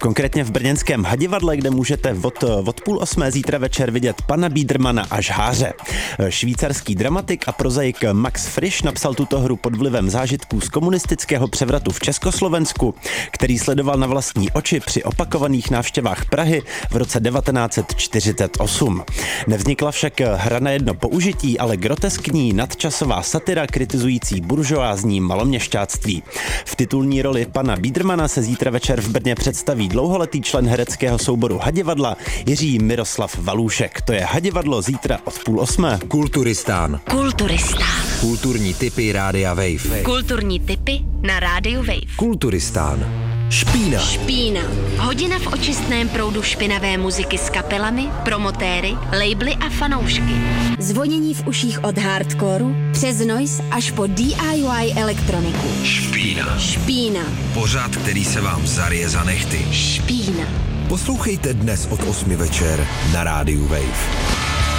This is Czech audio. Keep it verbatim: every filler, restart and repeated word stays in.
Konkrétně v brněnském Hadivadle, kde můžete od, od půl osmé zítra večer vidět pana Biedermana a žháře. Švýcarský dramatik a prozaik Max Frisch napsal tuto hru pod vlivem zážitků z komunistického převratu v Československu, který sledoval na vlastní oči při opakovaných návštěvách Prahy v roce devatenáct set čtyřicet osm. Nevznikla však hra na jedno použití, ale groteskní nadčasová satira kritizující buržoázní maloměšťáctví. V titulní roli pana Biedermana se zítra večer v Brně představí dlouholetý člen hereckého souboru Hadivadla Jiří Miroslav Valůšek. To je Hadivadlo zítra od půl osmé. Kulturistán. Kulturistán. Kulturní tipy Rádia Wave. Kulturní tipy na Rádiu Wave. Kulturistán. Špína. Špína. Hodina v očistném proudu špinavé muziky s kapelami, promotéry, labely a fanoušky. Zvonění v uších od hardcoreu přes noise až po D I Y elektroniku. Špína. Špína. Pořad, který se vám zarije za nechty. Špína. Poslouchejte dnes od osmi večer na Rádiu Wave.